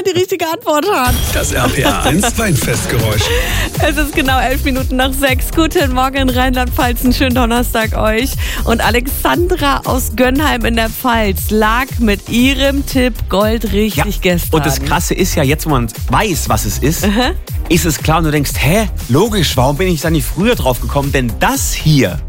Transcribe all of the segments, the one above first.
die richtige Antwort hat. Das RPA 1 Weinfestgeräusch. Es ist genau 11 Minuten nach 6. Guten Morgen in Rheinland-Pfalz, einen schönen Donnerstag euch. Und Alexandra aus Gönnheim in der Pfalz lag mit ihrem Tipp goldrichtig gestern. Und das Krasse ist ja, jetzt wo man weiß, was es ist, ist es klar und du denkst, logisch, warum bin ich da nicht früher drauf gekommen? Denn das hier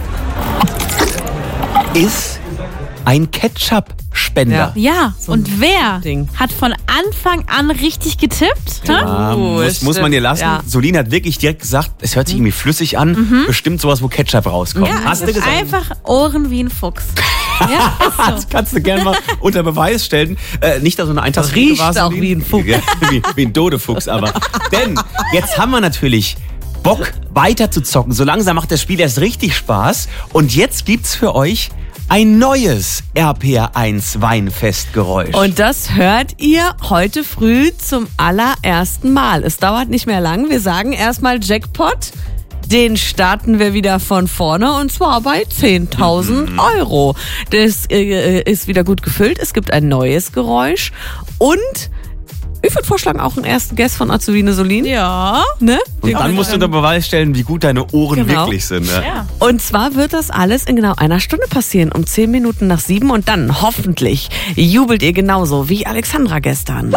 ist ein Ketchup-Spender. Ja, und wer Ding. hat von Anfang an richtig getippt? Muss man dir lassen. Ja. Solin hat wirklich direkt gesagt, es hört sich irgendwie flüssig an. Bestimmt sowas, wo Ketchup rauskommt. Ja, Hast du gesagt? einfach Ohren wie ein Fuchs. Ja, ist so. Das kannst du gerne mal unter Beweis stellen. Nicht, dass so eine Eintagsflasche Riecht war, auch Solin. wie ein Fuchs. Ja, wie ein Dodefuchs aber. Denn jetzt haben wir natürlich Bock weiter zu zocken. So langsam macht das Spiel erst richtig Spaß. Und jetzt gibt's für euch ein neues RPA1 Weinfestgeräusch. Und das hört ihr heute früh zum allerersten Mal. Es dauert nicht mehr lang. Wir sagen erstmal Jackpot. Den starten wir wieder von vorne und zwar bei 10.000 Euro. Das ist wieder gut gefüllt. Es gibt ein neues Geräusch und ich würde vorschlagen, auch einen ersten Guest von Azurine Solin. Ja. Ne? Und dann musst du unter Beweis stellen, wie gut deine Ohren Genau. wirklich sind. Ne? Ja. Und zwar wird das alles in genau einer Stunde passieren, um 10 Minuten nach 7 und dann hoffentlich jubelt ihr genauso wie Alexandra gestern.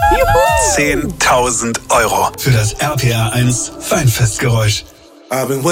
10.000 Euro für das RPA 1 Weinfestgeräusch.